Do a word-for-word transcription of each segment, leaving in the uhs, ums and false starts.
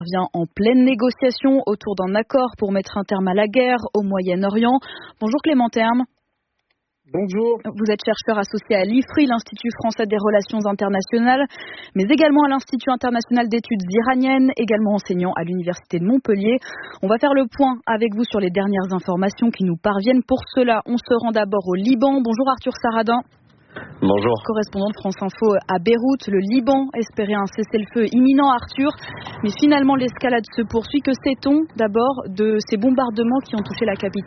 Vient en pleine négociation autour d'un accord pour mettre un terme à la guerre au Moyen-Orient. Bonjour Clément Terme. Bonjour. Vous êtes chercheur associé à l'I F R I, l'Institut français des relations internationales, mais également à l'Institut international d'études iraniennes, également enseignant à l'Université de Montpellier. On va faire le point avec vous sur les dernières informations qui nous parviennent. Pour cela, on se rend d'abord au Liban. Bonjour Arthur Saradin. Bonjour. Correspondant de France Info à Beyrouth, le Liban espérait un cessez-le-feu imminent, Arthur, mais finalement l'escalade se poursuit. Que sait-on d'abord de ces bombardements qui ont touché la capitale ?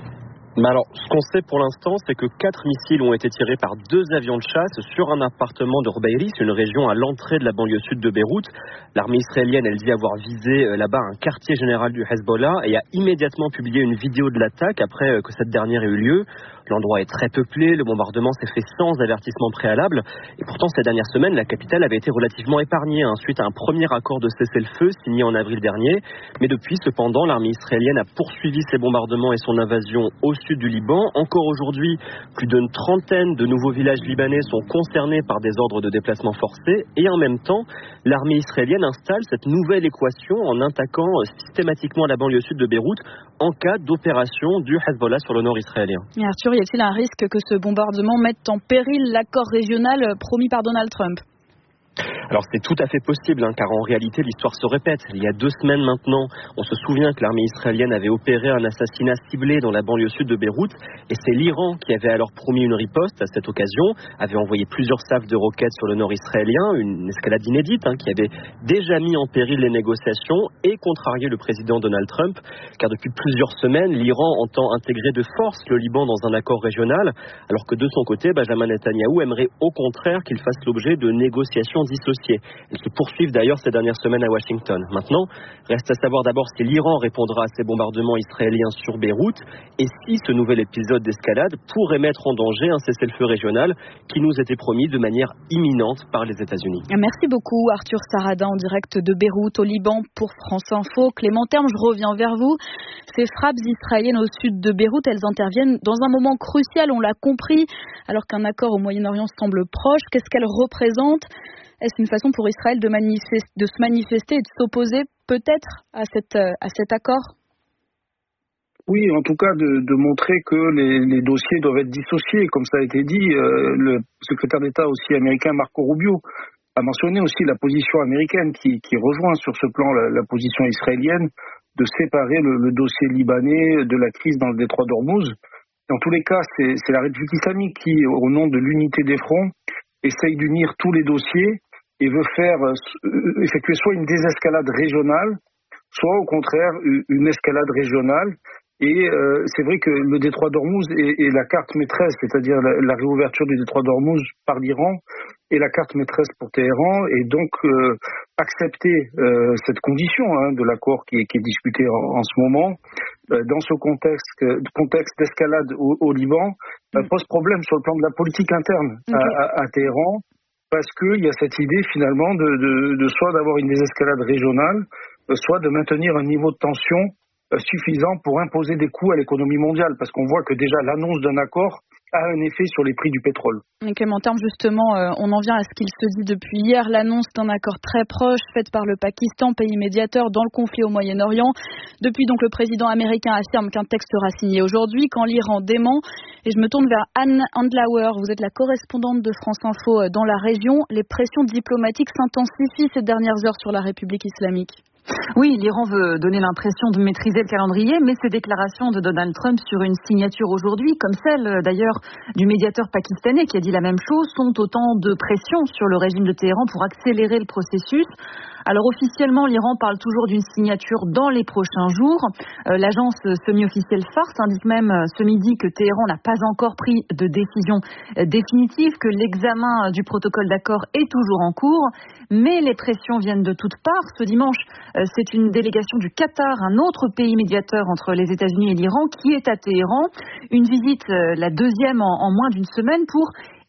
Bah alors, ce qu'on sait pour l'instant, c'est que quatre missiles ont été tirés par deux avions de chasse sur un appartement de Rubaïris, une région à l'entrée de la banlieue sud de Beyrouth. L'armée israélienne, elle dit avoir visé là-bas un quartier général du Hezbollah et a immédiatement publié une vidéo de l'attaque après que cette dernière ait eu lieu. L'endroit est très peuplé, le bombardement s'est fait sans avertissement préalable. Et pourtant, ces dernières semaines, la capitale avait été relativement épargnée hein, suite à un premier accord de cessez-le-feu signé en avril dernier. Mais depuis, cependant, l'armée israélienne a poursuivi ses bombardements et son invasion au sud du Liban. Encore aujourd'hui, plus d'une trentaine de nouveaux villages libanais sont concernés par des ordres de déplacement forcés. Et en même temps, l'armée israélienne installe cette nouvelle équation en attaquant systématiquement la banlieue sud de Beyrouth en cas d'opération du Hezbollah sur le nord israélien. Et Arthur, y a-t-il un risque que ce bombardement mette en péril l'accord régional promis par Donald Trump ? Alors c'est tout à fait possible, hein, car en réalité l'histoire se répète. Il y a deux semaines maintenant, on se souvient que l'armée israélienne avait opéré un assassinat ciblé dans la banlieue sud de Beyrouth, et c'est l'Iran qui avait alors promis une riposte à cette occasion, avait envoyé plusieurs salves de roquettes sur le nord israélien, une escalade inédite hein, qui avait déjà mis en péril les négociations et contrarié le président Donald Trump, car depuis plusieurs semaines, l'Iran entend intégrer de force le Liban dans un accord régional, alors que de son côté, Benjamin Netanyahou aimerait au contraire qu'il fasse l'objet de négociations dissociées. Ils se poursuivent d'ailleurs ces dernières semaines à Washington. Maintenant, reste à savoir d'abord si l'Iran répondra à ces bombardements israéliens sur Beyrouth et si ce nouvel épisode d'escalade pourrait mettre en danger un cessez-le-feu régional qui nous était promis de manière imminente par les États-Unis. Merci beaucoup Arthur Saradin en direct de Beyrouth au Liban pour France Info. Clément Terme, je reviens vers vous. Ces frappes israéliennes au sud de Beyrouth, elles interviennent dans un moment crucial, on l'a compris, alors qu'un accord au Moyen-Orient semble proche. Qu'est-ce qu'elles représentent ? Est-ce une façon pour Israël de, manifester, de se manifester et de s'opposer peut-être à, cette, à cet accord ? Oui, en tout cas de, de montrer que les, les dossiers doivent être dissociés. Comme ça a été dit, euh, le secrétaire d'État aussi américain Marco Rubio a mentionné aussi la position américaine qui, qui rejoint sur ce plan la, la position israélienne de séparer le, le dossier libanais de la crise dans le détroit d'Ormuz. Dans tous les cas, c'est, c'est la République islamique qui, au nom de l'unité des fronts, essaye d'unir tous les dossiers et veut faire euh, effectuer soit une désescalade régionale, soit au contraire une escalade régionale. Et euh, c'est vrai que le détroit d'Ormuz est, est la carte maîtresse, c'est-à-dire la, la réouverture du détroit d'Ormuz par l'Iran est la carte maîtresse pour Téhéran. Et donc euh, accepter euh, cette condition hein, de l'accord qui est, qui est discuté en, en ce moment, euh, dans ce contexte, contexte d'escalade au, au Liban, euh, pose problème sur le plan de la politique interne okay. à, à, à Téhéran. Parce qu'il y a cette idée finalement de, de, de soit d'avoir une désescalade régionale, soit de maintenir un niveau de tension suffisant pour imposer des coûts à l'économie mondiale. Parce qu'on voit que déjà l'annonce d'un accord a un effet sur les prix du pétrole. Clément Terme, justement, euh, on en vient à ce qu'il se dit depuis hier, l'annonce d'un accord très proche faite par le Pakistan, pays médiateur dans le conflit au Moyen-Orient. Depuis donc, le président américain affirme qu'un texte sera signé aujourd'hui, quand l'Iran dément. Et je me tourne vers Anne Handlauer, vous êtes la correspondante de France Info dans la région. Les pressions diplomatiques s'intensifient ces dernières heures sur la République islamique. Oui, l'Iran veut donner l'impression de maîtriser le calendrier, mais ces déclarations de Donald Trump sur une signature aujourd'hui, comme celle d'ailleurs du médiateur pakistanais qui a dit la même chose, sont autant de pression sur le régime de Téhéran pour accélérer le processus. Alors officiellement, l'Iran parle toujours d'une signature dans les prochains jours. Euh, l'agence semi-officielle Fars indique même euh, ce midi que Téhéran n'a pas encore pris de décision euh, définitive, que l'examen euh, du protocole d'accord est toujours en cours. Mais les pressions viennent de toutes parts. Ce dimanche, euh, c'est une délégation du Qatar, un autre pays médiateur entre les États-Unis et l'Iran, qui est à Téhéran. Une visite, euh, la deuxième en, en moins d'une semaine, pour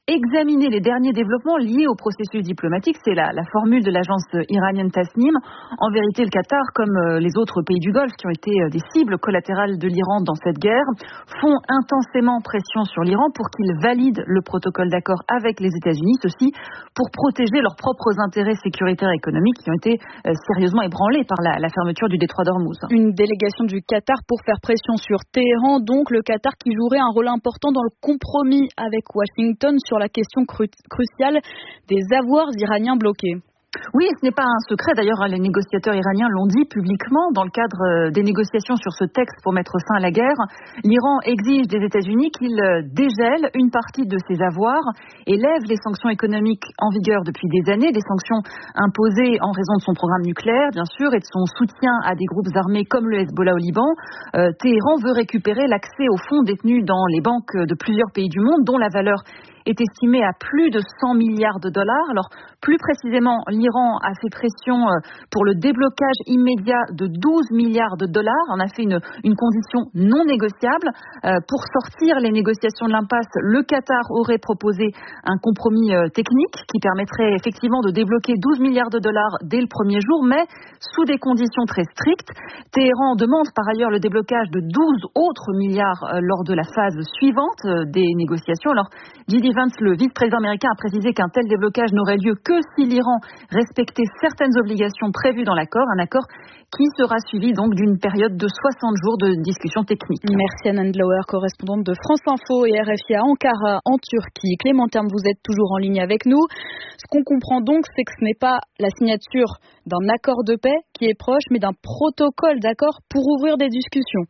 examiner les derniers développements liés au processus diplomatique. C'est la, la formule de l'agence iranienne Tasnim. En vérité, le Qatar, comme les autres pays du Golfe qui ont été des cibles collatérales de l'Iran dans cette guerre, font intensément pression sur l'Iran pour qu'il valide le protocole d'accord avec les États-Unis, ceci pour protéger leurs propres intérêts sécuritaires et économiques qui ont été sérieusement ébranlés par la, la fermeture du détroit d'Ormuz. Une délégation du Qatar pour faire pression sur Téhéran, donc le Qatar qui jouerait un rôle important dans le compromis avec Washington sur la question cru- cruciale des avoirs iraniens bloqués. Oui, ce n'est pas un secret. D'ailleurs, les négociateurs iraniens l'ont dit publiquement dans le cadre des négociations sur ce texte pour mettre fin à la guerre. L'Iran exige des États-Unis qu'ils dégèlent une partie de ses avoirs et lèvent les sanctions économiques en vigueur depuis des années, des sanctions imposées en raison de son programme nucléaire, bien sûr, et de son soutien à des groupes armés comme le Hezbollah au Liban. Euh, Téhéran veut récupérer l'accès aux fonds détenus dans les banques de plusieurs pays du monde, dont la valeur est estimé à plus de cent milliards de dollars. Alors, plus précisément, l'Iran a fait pression pour le déblocage immédiat de douze milliards de dollars. On a fait une, une condition non négociable. Euh, pour sortir les négociations de l'impasse, le Qatar aurait proposé un compromis euh, technique qui permettrait effectivement de débloquer douze milliards de dollars dès le premier jour, mais sous des conditions très strictes. Téhéran demande par ailleurs le déblocage de douze autres milliards euh, lors de la phase suivante euh, des négociations. Alors, J D Vance, le vice-président américain, a précisé qu'un tel déblocage n'aurait lieu que si l'Iran respectait certaines obligations prévues dans l'accord, un accord qui sera suivi donc d'une période de soixante jours de discussion technique. Merci Anne Andlauer, correspondante de France Info et R F I à Ankara en Turquie. Clément Terme, vous êtes toujours en ligne avec nous. Ce qu'on comprend donc, c'est que ce n'est pas la signature d'un accord de paix qui est proche, mais d'un protocole d'accord pour ouvrir des discussions.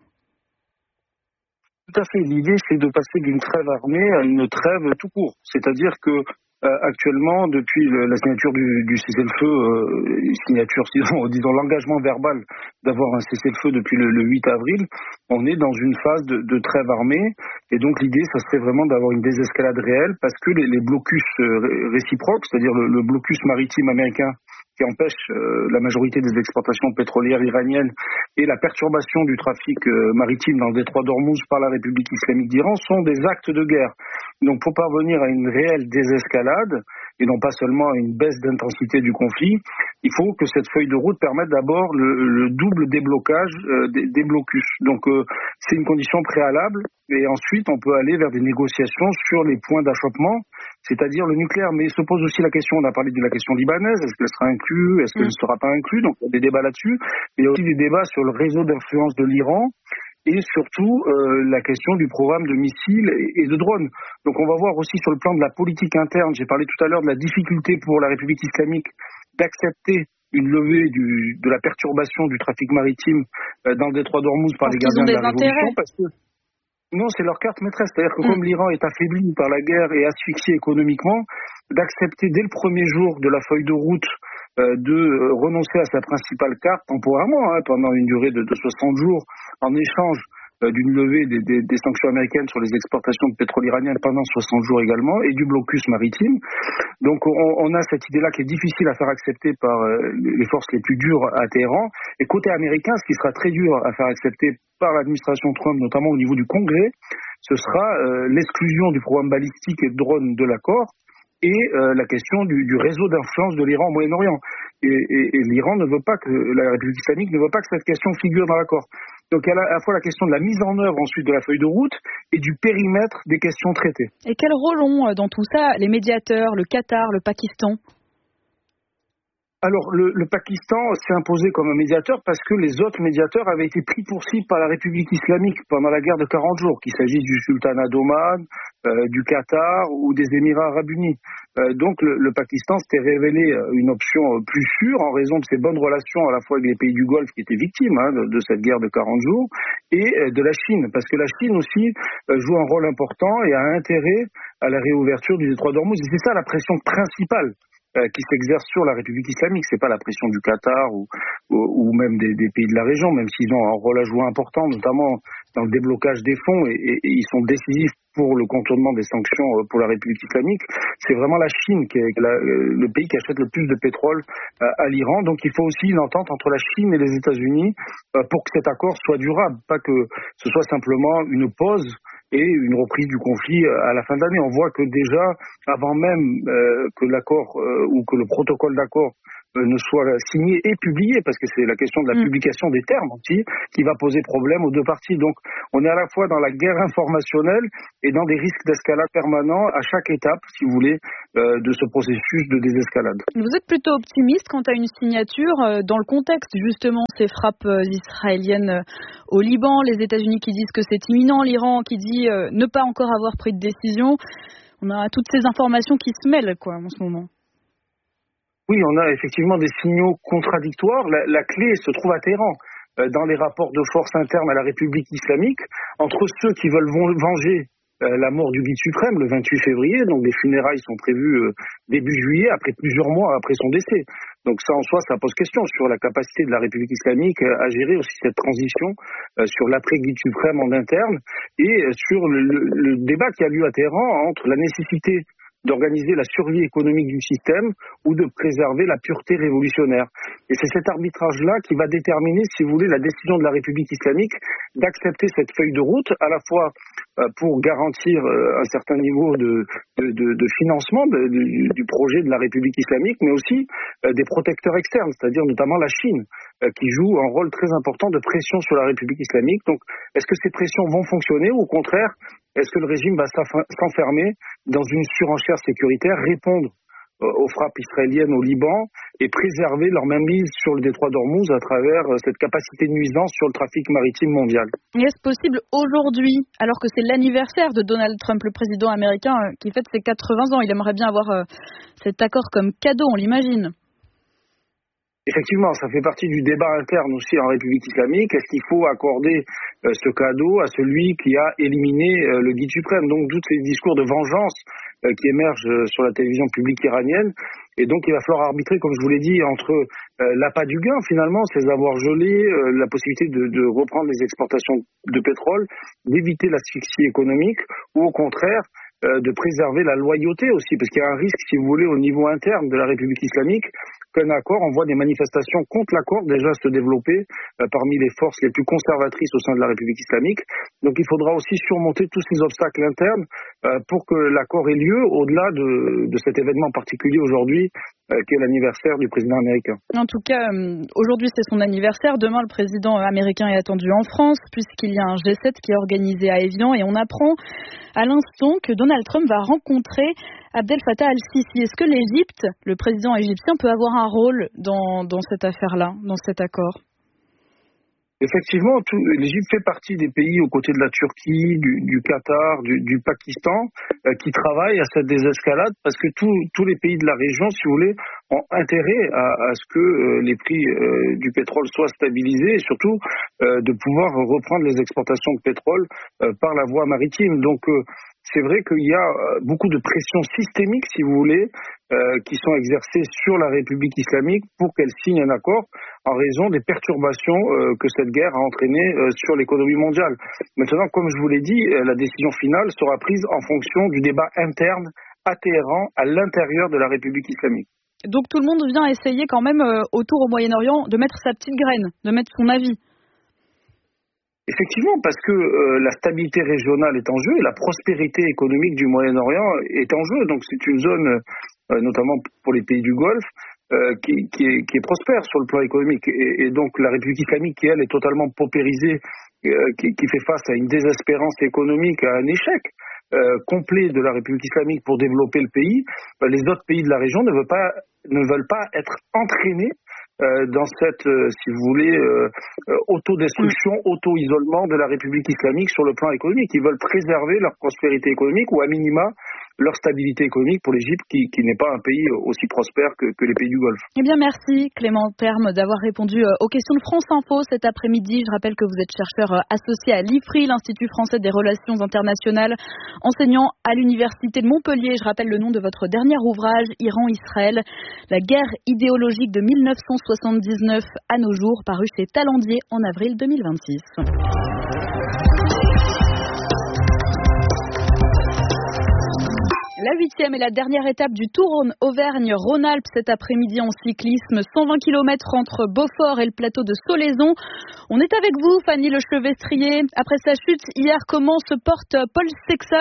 Tout à fait. L'idée, c'est de passer d'une trêve armée à une trêve tout court. C'est-à-dire que euh, actuellement, depuis le, la signature du, du cessez-le-feu, euh, signature, disons, disons l'engagement verbal d'avoir un cessez-le-feu depuis le, le huit avril, on est dans une phase de, de trêve armée. Et donc l'idée, ça serait vraiment d'avoir une désescalade réelle parce que les, les blocus euh, réciproques, c'est-à-dire le, le blocus maritime américain qui empêche euh, la majorité des exportations pétrolières iraniennes et la perturbation du trafic euh, maritime dans le détroit d'Ormuz par la République islamique d'Iran sont des actes de guerre. Donc pour parvenir à une réelle désescalade, et non pas seulement à une baisse d'intensité du conflit, il faut que cette feuille de route permette d'abord le, le double déblocage euh, des, des blocus. Donc euh, c'est une condition préalable, et ensuite on peut aller vers des négociations sur les points d'achoppement, c'est-à-dire le nucléaire. Mais il se pose aussi la question, on a parlé de la question libanaise, est-ce qu'elle sera inclue, est-ce qu'elle ne sera pas inclue, donc il y a des débats là-dessus. Mais il y a aussi des débats sur le réseau d'influence de l'Iran, et surtout euh, la question du programme de missiles et, et de drones. Donc on va voir aussi sur le plan de la politique interne, j'ai parlé tout à l'heure de la difficulté pour la République islamique d'accepter une levée du, de la perturbation du trafic maritime euh, dans le détroit d'Ormuz par parce les gardiens de la intérêts. Révolution, parce que non, c'est leur carte maîtresse. C'est-à-dire que mmh. comme l'Iran est affaibli par la guerre et asphyxié économiquement, d'accepter dès le premier jour de la feuille de route euh, de euh, renoncer à sa principale carte temporairement, hein, pendant une durée de, de soixante jours, en échange euh, d'une levée des, des, des sanctions américaines sur les exportations de pétrole iranien pendant soixante jours également, et du blocus maritime. Donc on, on a cette idée-là qui est difficile à faire accepter par euh, les forces les plus dures à Téhéran. Et côté américain, ce qui sera très dur à faire accepter par l'administration Trump, notamment au niveau du Congrès, ce sera euh, l'exclusion du programme balistique et de drones de l'accord, et euh, la question du, du réseau d'influence de l'Iran au Moyen-Orient. Et, et, et l'Iran ne veut pas que, la République islamique ne veut pas que cette question figure dans l'accord. Donc il y a à la fois la question de la mise en œuvre ensuite de la feuille de route et du périmètre des questions traitées. Et quel rôle ont dans tout ça les médiateurs, le Qatar, le Pakistan ? Alors, le, le Pakistan s'est imposé comme un médiateur parce que les autres médiateurs avaient été pris pour cible par la République islamique pendant la guerre de quarante jours, qu'il s'agisse du sultanat d'Oman, euh, du Qatar ou des Émirats arabes unis. Euh, donc, le, le Pakistan s'était révélé une option plus sûre en raison de ses bonnes relations à la fois avec les pays du Golfe qui étaient victimes hein, de, de cette guerre de quarante jours et de la Chine, parce que la Chine aussi joue un rôle important et a intérêt à la réouverture du détroit d'Ormuz. Et c'est ça la pression principale qui s'exerce sur la République islamique. C'est pas la pression du Qatar ou, ou, ou même des, des pays de la région, même s'ils ont un rôle à jouer important, notamment dans le déblocage des fonds, et, et, et ils sont décisifs pour le contournement des sanctions pour la République islamique. C'est vraiment la Chine qui est la, le pays qui achète le plus de pétrole à l'Iran. Donc il faut aussi une entente entre la Chine et les États-Unis pour que cet accord soit durable, pas que ce soit simplement une pause et une reprise du conflit à la fin de l'année. On voit que déjà, avant même euh, que l'accord euh, ou que le protocole d'accord euh, ne soit signé et publié, parce que c'est la question de la mmh. publication des termes aussi qui va poser problème aux deux parties. Donc on est à la fois dans la guerre informationnelle et dans des risques d'escalade permanents à chaque étape, si vous voulez, euh, de ce processus de désescalade. Vous êtes plutôt optimiste quant à une signature euh, dans le contexte justement ces frappes euh, israéliennes euh, au Liban, les États-Unis qui disent que c'est imminent, l'Iran qui dit euh, ne pas encore avoir pris de décision. On a toutes ces informations qui se mêlent quoi en ce moment. Oui, on a effectivement des signaux contradictoires. La, la clé se trouve à Téhéran, euh, dans les rapports de force internes à la République islamique, entre ceux qui veulent venger euh, la mort du guide suprême le vingt-huit février, donc les funérailles sont prévues euh, début juillet, après plusieurs mois après son décès. Donc ça en soi, ça pose question sur la capacité de la République islamique à gérer aussi cette transition euh, sur l'après-guide suprême en interne et euh, sur le, le, le débat qui a lieu à Téhéran entre la nécessité d'organiser la survie économique du système ou de préserver la pureté révolutionnaire. Et c'est cet arbitrage-là qui va déterminer, si vous voulez, la décision de la République islamique d'accepter cette feuille de route, à la fois pour garantir un certain niveau de, de, de, de financement de, de, du projet de la République islamique, mais aussi des protecteurs externes, c'est-à-dire notamment la Chine, qui joue un rôle très important de pression sur la République islamique. Donc, est-ce que ces pressions vont fonctionner ou au contraire, est-ce que le régime va s'enfermer dans une surenchère sécuritaire, répondre aux frappes israéliennes au Liban et préserver leur mainmise sur le détroit d'Ormuz à travers cette capacité de nuisance sur le trafic maritime mondial? Est-ce possible aujourd'hui, alors que c'est l'anniversaire de Donald Trump, le président américain qui fête ses quatre-vingts ans, il aimerait bien avoir cet accord comme cadeau, on l'imagine? Effectivement, ça fait partie du débat interne aussi en République islamique. Est-ce qu'il faut accorder euh, ce cadeau à celui qui a éliminé euh, le guide suprême? Donc, tous ces discours de vengeance euh, qui émergent euh, sur la télévision publique iranienne. Et donc, il va falloir arbitrer, comme je vous l'ai dit, entre euh, l'appât du gain, finalement, ces avoirs gelés, euh, la possibilité de, de reprendre les exportations de pétrole, d'éviter l'asphyxie économique, ou au contraire, euh, de préserver la loyauté aussi, parce qu'il y a un risque, si vous voulez, au niveau interne de la République islamique, qu'un accord, on voit des manifestations contre l'accord déjà se développer euh, parmi les forces les plus conservatrices au sein de la République islamique. Donc il faudra aussi surmonter tous ces obstacles internes euh, pour que l'accord ait lieu au-delà de, de cet événement particulier aujourd'hui euh, qui est l'anniversaire du président américain. En tout cas, euh, aujourd'hui c'est son anniversaire. Demain, le président américain est attendu en France puisqu'il y a un G sept qui est organisé à Évian et on apprend à l'instant que Donald Trump va rencontrer Abdel Fattah al-Sisi. Est-ce que l'Égypte, le président égyptien, peut avoir un rôle dans, dans cette affaire-là, dans cet accord? Effectivement, l'Égypte fait partie des pays aux côtés de la Turquie, du, du Qatar, du, du Pakistan, euh, qui travaillent à cette désescalade parce que tous les pays de la région, si vous voulez, ont intérêt à, à ce que euh, les prix euh, du pétrole soient stabilisés et surtout euh, de pouvoir reprendre les exportations de pétrole euh, par la voie maritime. Donc, euh, c'est vrai qu'il y a beaucoup de pressions systémiques, si vous voulez, euh, qui sont exercées sur la République islamique pour qu'elle signe un accord en raison des perturbations euh, que cette guerre a entraînées euh, sur l'économie mondiale. Maintenant, comme je vous l'ai dit, la décision finale sera prise en fonction du débat interne à Téhéran, à l'intérieur de la République islamique. Donc tout le monde vient essayer quand même euh, autour au Moyen-Orient de mettre sa petite graine, de mettre son avis. Effectivement, parce que euh, la stabilité régionale est en jeu et la prospérité économique du Moyen-Orient est en jeu. Donc c'est une zone, euh, notamment pour les pays du Golfe, euh, qui, qui, est, qui est prospère sur le plan économique. Et, et donc la République islamique, qui elle est totalement paupérisée, euh, qui, qui fait face à une désespérance économique, à un échec euh, complet de la République islamique pour développer le pays, euh, les autres pays de la région ne veulent pas, ne veulent pas être entraînés Euh, dans cette, euh, si vous voulez, euh, euh, autodestruction, mmh. auto-isolement de la République islamique sur le plan économique. Ils veulent préserver leur prospérité économique ou à minima leur stabilité économique pour l'Égypte qui, qui n'est pas un pays aussi prospère que, que les pays du Golfe. Eh bien merci Clément Terme d'avoir répondu aux questions de France Info cet après-midi. Je rappelle que vous êtes chercheur associé à l'I F R I, l'Institut français des relations internationales, enseignant à l'Université de Montpellier. Je rappelle le nom de votre dernier ouvrage, Iran-Israël, la guerre idéologique de mille neuf cent soixante-dix-neuf à nos jours, paru chez Talendier en avril deux mille vingt-six. La huitième et la dernière étape du Tour Auvergne-Rhône-Alpes cet après-midi en cyclisme. cent vingt kilomètres entre Beaufort et le plateau de Solaizon. On est avec vous, Fanny Lechevestrier. Après sa chute hier, comment se porte Paul Sexas ?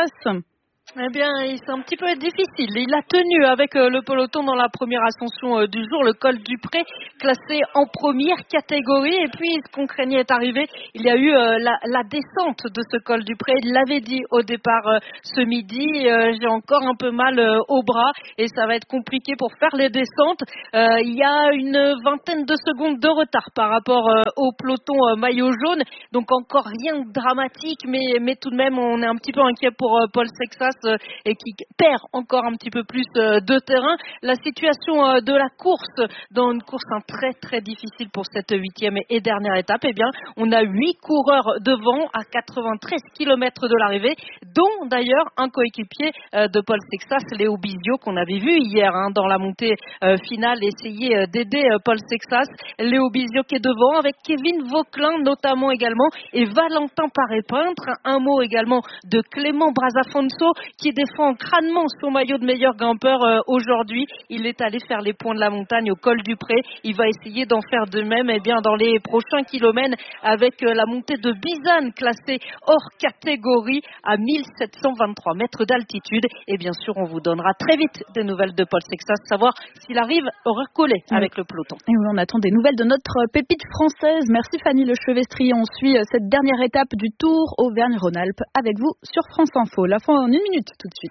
Eh bien, c'est un petit peu difficile. Il a tenu avec le peloton dans la première ascension du jour, le col du Pré, classé en première catégorie. Et puis, ce qu'on craignait est arrivé. Il y a eu la, la descente de ce col du Pré. Il l'avait dit au départ ce midi. J'ai encore un peu mal au bras et ça va être compliqué pour faire les descentes. Il y a une vingtaine de secondes de retard par rapport au peloton maillot jaune. Donc, encore rien de dramatique, mais, mais tout de même, on est un petit peu inquiet pour Paul Sexas et qui perd encore un petit peu plus de terrain. La situation de la course, dans une course hein, très très difficile pour cette huitième et dernière étape, eh bien, on a huit coureurs devant à quatre-vingt-treize kilomètres de l'arrivée, dont d'ailleurs un coéquipier de Paul Sexas, Léo Bizio, qu'on avait vu hier hein, dans la montée finale, essayer d'aider Paul Sexas. Léo Bizio qui est devant avec Kevin Vauquelin notamment également et Valentin Paré-Peintre. Un mot également de Clément Brazafonso qui défend crânement son maillot de meilleur grimpeur euh, aujourd'hui. Il est allé faire les points de la montagne au col du Pré. Il va essayer d'en faire de même eh bien, dans les prochains kilomètres avec euh, la montée de Bizane classée hors catégorie à mille sept cent vingt-trois mètres d'altitude. Et bien sûr, on vous donnera très vite des nouvelles de Paul Sexas, savoir s'il arrive à recoller oui. avec le peloton. Et oui, on attend des nouvelles de notre pépite française. Merci Fanny Lechevestrier. On suit cette dernière étape du Tour Auvergne-Rhône-Alpes avec vous sur France Info. La fin en une minute. Tout de suite.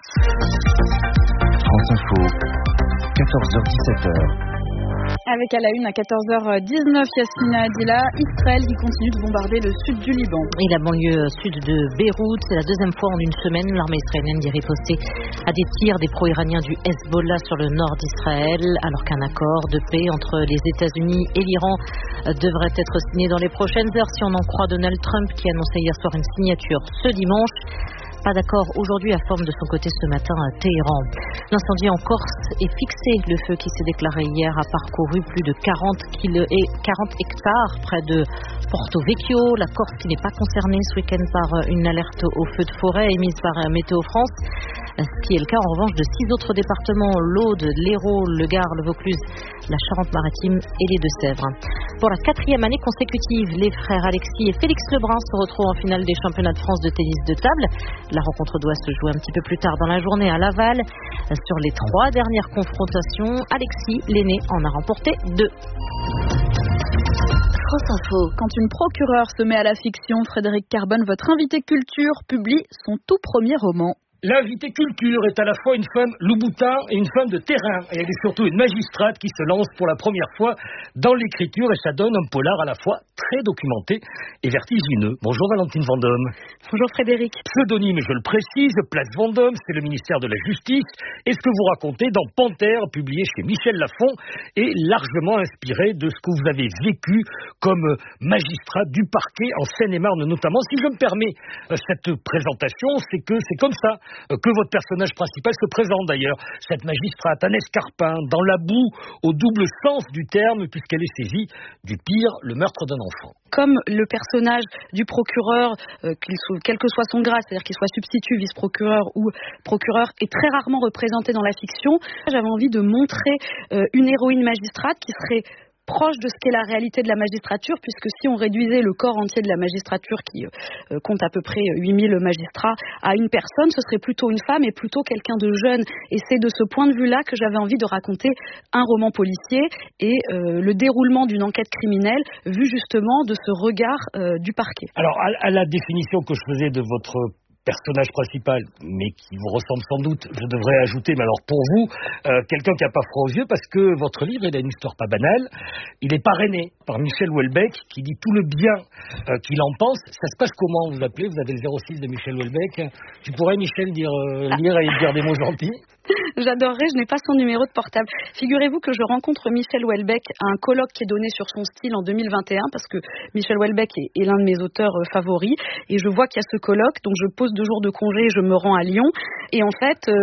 France Info, quatorze heures dix-sept heures. Avec à la une à quatorze heures dix-neuf, Yasmina Adila, Israël qui continue de bombarder le sud du Liban. Et la banlieue sud de Beyrouth, c'est la deuxième fois en une semaine, l'armée israélienne dit riposter à des tirs des pro-iraniens du Hezbollah sur le nord d'Israël, alors qu'un accord de paix entre les États-Unis et l'Iran devrait être signé dans les prochaines heures, si on en croit Donald Trump qui annonçait hier soir une signature ce dimanche. Pas d'accord aujourd'hui, informe de son côté ce matin à Téhéran. L'incendie en Corse est fixé. Le feu qui s'est déclaré hier a parcouru plus de quarante hectares près de Porto Vecchio. La Corse qui n'est pas concernée ce week-end par une alerte au feu de forêt émise par Météo France. Ce qui est le cas en revanche de six autres départements, l'Aude, l'Hérault, le Gard, le Vaucluse, la Charente-Maritime et les Deux-Sèvres. Pour la quatrième année consécutive, les frères Alexis et Félix Lebrun se retrouvent en finale des championnats de France de tennis de table. La rencontre doit se jouer un petit peu plus tard dans la journée à Laval. Sur les trois dernières confrontations, Alexis, l'aîné, en a remporté deux. France Info. Quand une procureure se met à la fiction, Frédéric Carbone, votre invité culture, publie son tout premier roman. L'invité culture est à la fois une femme Louboutin et une femme de terrain. Et elle est surtout une magistrate qui se lance pour la première fois dans l'écriture et ça donne un polar à la fois très documenté et vertigineux. Bonjour Valentine Vendôme. Bonjour Frédéric. Pseudonyme, je le précise, Place Vendôme, c'est le ministère de la Justice. Et ce que vous racontez dans Panthère, publié chez Michel Lafon, est largement inspiré de ce que vous avez vécu comme magistrat du parquet en Seine-et-Marne notamment. Si je me permets cette présentation, c'est que c'est comme ça que votre personnage principal se présente d'ailleurs, cette magistrate, un escarpin, dans la boue, au double sens du terme, puisqu'elle est saisie du pire, le meurtre d'un enfant. Comme le personnage du procureur, euh, qu'il soit, quel que soit son grade, c'est-à-dire qu'il soit substitut, vice-procureur ou procureur, est très rarement représenté dans la fiction, j'avais envie de montrer euh, une héroïne magistrate qui serait proche de ce qu'est la réalité de la magistrature, puisque si on réduisait le corps entier de la magistrature, qui euh, compte à peu près huit mille magistrats, à une personne, ce serait plutôt une femme et plutôt quelqu'un de jeune. Et c'est de ce point de vue-là que j'avais envie de raconter un roman policier et euh, le déroulement d'une enquête criminelle, vu justement de ce regard euh, du parquet. Alors, à, à la définition que je faisais de votre personnage principal, mais qui vous ressemble sans doute, je devrais ajouter, mais alors pour vous, euh, quelqu'un qui n'a pas froid aux yeux, parce que votre livre, il a une histoire pas banale. Il est parrainé par Michel Houellebecq, qui dit tout le bien euh, qu'il en pense. Ça se passe comment, vous appelez? Vous avez le zéro six de Michel Houellebecq. Tu pourrais, Michel, dire, euh, lire et dire des mots gentils? J'adorerais, je n'ai pas son numéro de portable. Figurez-vous que je rencontre Michel Houellebecq à un colloque qui est donné sur son style en deux mille vingt et un, parce que Michel Houellebecq est, est l'un de mes auteurs favoris, et je vois qu'il y a ce colloque, donc je pose deux jours de congé, je me rends à Lyon, et en fait, euh,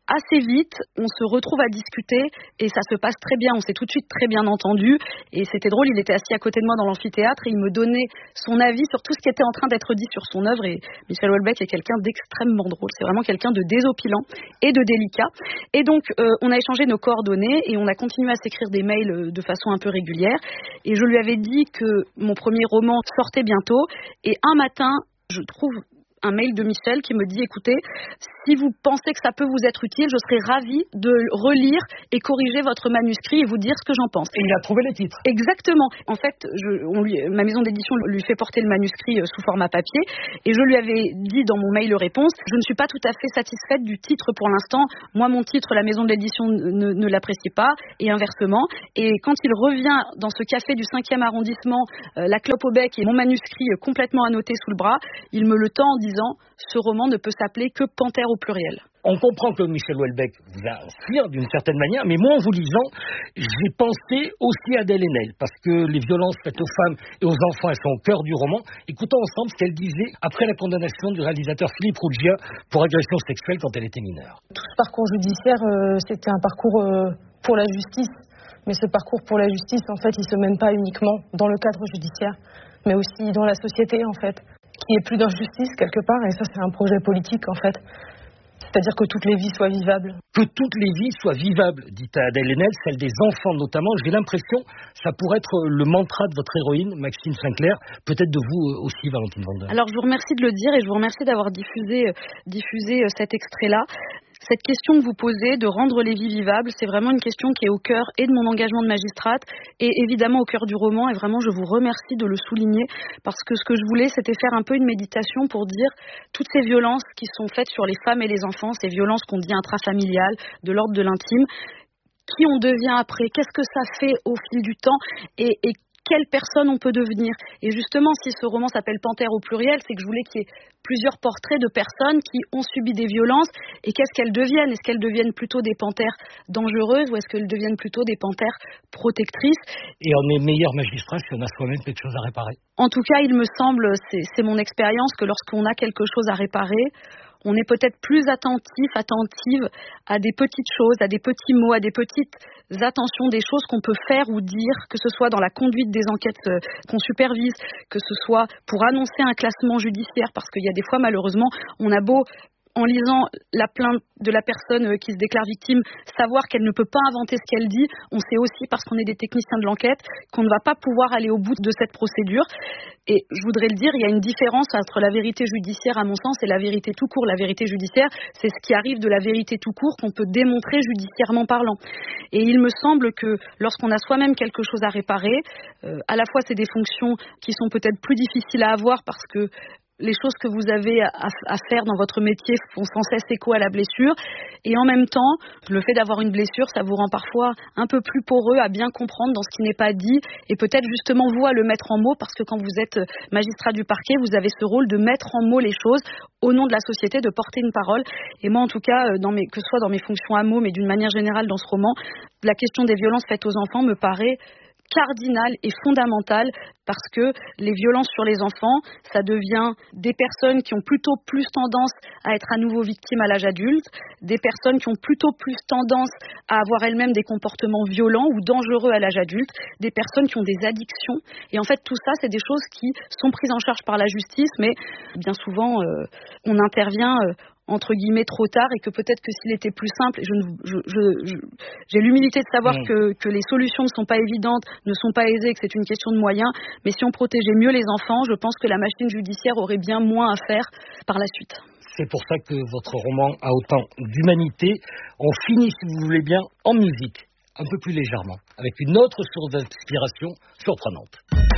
assez vite, on se retrouve à discuter et ça se passe très bien. On s'est tout de suite très bien entendu et c'était drôle. Il était assis à côté de moi dans l'amphithéâtre et il me donnait son avis sur tout ce qui était en train d'être dit sur son œuvre. Et Michel Houellebecq est quelqu'un d'extrêmement drôle. C'est vraiment quelqu'un de désopilant et de délicat. Et donc, euh, on a échangé nos coordonnées et on a continué à s'écrire des mails de façon un peu régulière. Et je lui avais dit que mon premier roman sortait bientôt. Et un matin, je trouve un mail de Michel qui me dit « Écoutez, si vous pensez que ça peut vous être utile, je serais ravie de relire et corriger votre manuscrit et vous dire ce que j'en pense. » Et il a trouvé les titres. Exactement. En fait, je, on lui, ma maison d'édition lui fait porter le manuscrit sous format papier et je lui avais dit dans mon mail réponse « Je ne suis pas tout à fait satisfaite du titre pour l'instant. Moi, mon titre, la maison d'édition ne, ne l'apprécie pas et inversement. » Et quand il revient dans ce café du cinquième arrondissement, euh, la clope au bec et mon manuscrit complètement annoté sous le bras, il me le tend en disant « Ce roman ne peut s'appeler que Panthère au pluriel ». On comprend que Michel Houellebecq vous inspire d'une certaine manière, mais moi, en vous lisant, j'ai pensé aussi à Adèle Haenel, parce que les violences faites aux femmes et aux enfants, elles sont au cœur du roman. Écoutons ensemble ce qu'elle disait après la condamnation du réalisateur Philippe Ruggia pour agression sexuelle quand elle était mineure. Tout ce parcours judiciaire, euh, c'était un parcours euh, pour la justice, mais ce parcours pour la justice, en fait, il se mène pas uniquement dans le cadre judiciaire, mais aussi dans la société, en fait, qui est plus d'injustice quelque part, et ça, c'est un projet politique, en fait. C'est-à-dire que toutes les vies soient vivables. Que toutes les vies soient vivables, dit Adèle Haenel, celle des enfants notamment. J'ai l'impression, ça pourrait être le mantra de votre héroïne, Maxime Sinclair, peut-être de vous aussi, Valentine Vandel. Alors, je vous remercie de le dire et je vous remercie d'avoir diffusé, diffusé cet extrait-là. Cette question que vous posez de rendre les vies vivables, c'est vraiment une question qui est au cœur et de mon engagement de magistrate et évidemment au cœur du roman. Et vraiment, je vous remercie de le souligner parce que ce que je voulais, c'était faire un peu une méditation pour dire toutes ces violences qui sont faites sur les femmes et les enfants, ces violences qu'on dit intrafamiliales, de l'ordre de l'intime, qui on devient après, qu'est-ce que ça fait au fil du temps et, et quelle personne on peut devenir. Et justement, si ce roman s'appelle Panthère au pluriel, c'est que je voulais qu'il y ait plusieurs portraits de personnes qui ont subi des violences et qu'est-ce qu'elles deviennent. Est-ce qu'elles deviennent plutôt des panthères dangereuses ou est-ce qu'elles deviennent plutôt des panthères protectrices? Et on est meilleur magistrat si on a soi-même quelque chose à réparer. En tout cas, il me semble, c'est, c'est mon expérience, que lorsqu'on a quelque chose à réparer, on est peut-être plus attentif, attentive à des petites choses, à des petits mots, à des petites attentions, des choses qu'on peut faire ou dire, que ce soit dans la conduite des enquêtes qu'on supervise, que ce soit pour annoncer un classement judiciaire, parce qu'il y a des fois, malheureusement, on a beau, en lisant la plainte de la personne qui se déclare victime, savoir qu'elle ne peut pas inventer ce qu'elle dit, on sait aussi, parce qu'on est des techniciens de l'enquête, qu'on ne va pas pouvoir aller au bout de cette procédure. Et je voudrais le dire, il y a une différence entre la vérité judiciaire, à mon sens, et la vérité tout court. La vérité judiciaire, c'est ce qui arrive de la vérité tout court qu'on peut démontrer judiciairement parlant. Et il me semble que lorsqu'on a soi-même quelque chose à réparer, euh, à la fois c'est des fonctions qui sont peut-être plus difficiles à avoir parce que les choses que vous avez à, à faire dans votre métier font sans cesse écho à la blessure. Et en même temps, le fait d'avoir une blessure, ça vous rend parfois un peu plus poreux à bien comprendre dans ce qui n'est pas dit et peut-être justement vous à le mettre en mots parce que quand vous êtes magistrat du parquet, vous avez ce rôle de mettre en mots les choses au nom de la société, de porter une parole. Et moi, en tout cas, dans mes, que ce soit dans mes fonctions à mots, mais d'une manière générale dans ce roman, la question des violences faites aux enfants me paraît cardinale et fondamentale parce que les violences sur les enfants, ça devient des personnes qui ont plutôt plus tendance à être à nouveau victimes à l'âge adulte, des personnes qui ont plutôt plus tendance à avoir elles-mêmes des comportements violents ou dangereux à l'âge adulte, des personnes qui ont des addictions. Et en fait, tout ça, c'est des choses qui sont prises en charge par la justice, mais bien souvent, euh, on intervient euh, entre guillemets trop tard et que peut-être que s'il était plus simple, je, je, je, je, j'ai l'humilité de savoir mmh. que, que les solutions ne sont pas évidentes, ne sont pas aisées, que c'est une question de moyens, mais si on protégeait mieux les enfants, je pense que la machine judiciaire aurait bien moins à faire par la suite. C'est pour ça que votre roman a autant d'humanité. On finit, si vous voulez bien, en musique, un peu plus légèrement, avec une autre source d'inspiration surprenante.